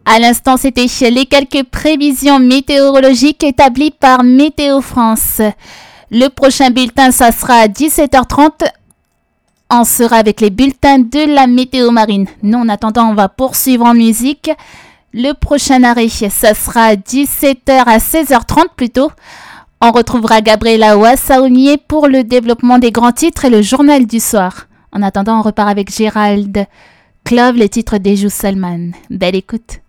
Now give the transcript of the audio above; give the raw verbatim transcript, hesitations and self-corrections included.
À l'instant, c'était les quelques prévisions météorologiques établies par Météo France. Le prochain bulletin, ça sera à dix-sept heures trente. On sera avec les bulletins de la météo marine. Nous, en attendant, on va poursuivre en musique. Le prochain arrêt, ça sera à dix-sept heures à seize heures trente plutôt. On retrouvera Gabriela Wassaounier pour le développement des grands titres et le journal du soir. En attendant, on repart avec Gérald Clove, le titre d'Ejou Salman. Belle écoute.